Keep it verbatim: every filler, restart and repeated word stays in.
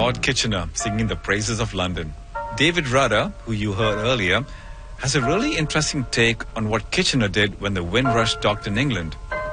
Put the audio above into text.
Lord Kitchener singing the praises of London. David Rudder, who you heard earlier, has a really interesting take on what Kitchener did when the Windrush docked in England.